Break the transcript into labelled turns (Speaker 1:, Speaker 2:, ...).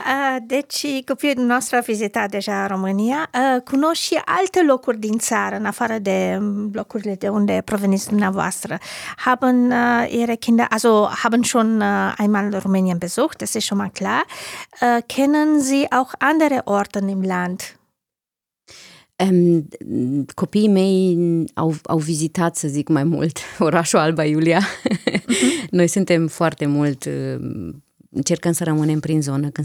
Speaker 1: Deci copilul nostru a vizitat deja România. Cunoști și alte locuri din țară, în afară de locurile de unde proveniți dumneavoastră. Haben Ihre Kinder, also haben schon einmal Rumänien besucht, das ist schon mal klar. Kennen Sie auch andere Orte im Land?
Speaker 2: Copiii mei au vizitat, să zic mai mult, orașul Alba Iulia. Noi suntem foarte mult, încercăm să rămânem prin zonă când